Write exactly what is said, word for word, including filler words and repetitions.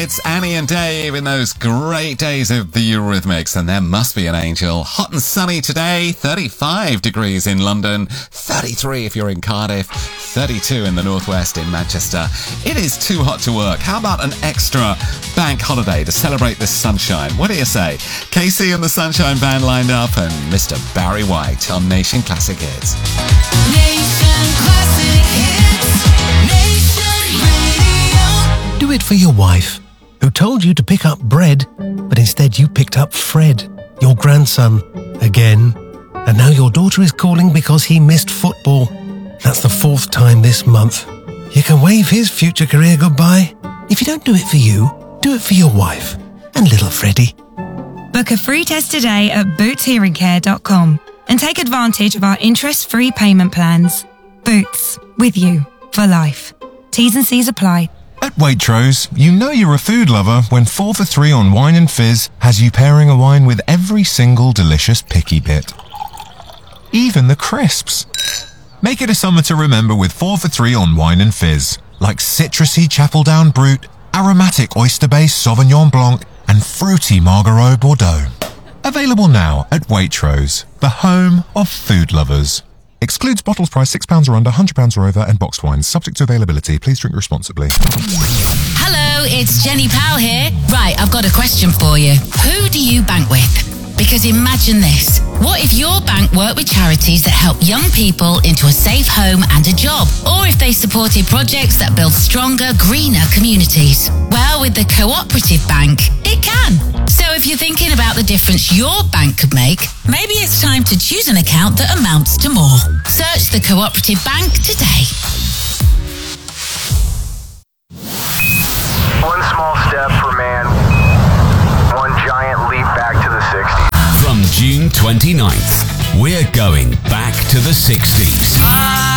It's Annie and Dave in those great days of the Eurythmics, and there must be an angel. Hot and sunny today, thirty-five degrees in London, thirty-three if you're in Cardiff, thirty-two in the northwest in Manchester. It is too hot to work. How about an extra bank holiday to celebrate this sunshine? What do you say? Casey and the Sunshine Band lined up, and Mister Barry White on Nation Classic Hits. Nation Classic Hits. Nation Radio. Do it for your wife, who told you to pick up bread, but instead you picked up Fred, your grandson, again. And now your daughter is calling because he missed football. That's the fourth time this month. You can wave his future career goodbye. If you don't do it for you, do it for your wife and little Freddie. Book a free test today at boots hearing care dot com and take advantage of our interest-free payment plans. Boots, with you for life. T's and C's apply. At Waitrose, you know you're a food lover when four for three on wine and fizz has you pairing a wine with every single delicious picky bit. Even the crisps. Make it a summer to remember with four for three on wine and fizz, like citrusy Chapel Down Brut, aromatic oyster-based Sauvignon Blanc, and fruity Margariot Bordeaux. Available now at Waitrose, the home of food lovers. Excludes bottles priced six pounds or under, one hundred pounds or over, and boxed wines. Subject to availability. Please drink responsibly. Hello, it's Jenny Powell here. Right, I've got a question for you. Who do you bank with? Because imagine this. What if your bank worked with charities that help young people into a safe home and a job? Or if they supported projects that build stronger, greener communities? Well, with the Cooperative Bank, it can. So if you're thinking about the difference your bank could make, maybe it's time to choose an account that amounts to more. Search the Cooperative Bank today. One small step for man, one giant leap back to the sixties. From June twenty-ninth, we're going back to the sixties.